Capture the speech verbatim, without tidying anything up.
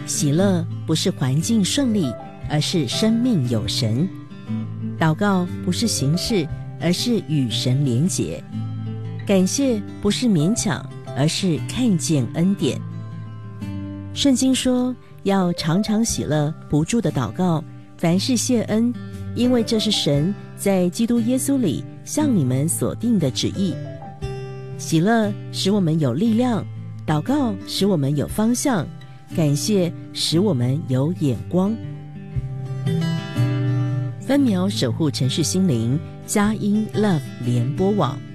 喜乐不是环境顺利，而是生命有神。祷告不是形式，而是与神连结。感谢不是勉强，而是看见恩典。圣经说要常常喜乐，不住的祷告，凡事谢恩，因为这是神在基督耶稣里向你们所定的旨意。喜乐使我们有力量，祷告使我们有方向，感谢使我们有眼光。分秒守护城市心灵，佳音 Love 联播网。